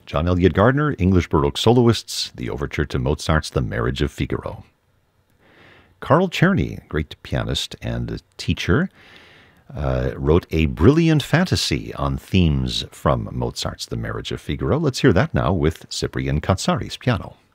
John Eliot Gardiner, English Baroque soloists, the overture to Mozart's The Marriage of Figaro. Carl Czerny, great pianist and teacher, wrote a brilliant fantasy on themes from Mozart's The Marriage of Figaro. Let's hear that now with Cyprian Katsaris piano.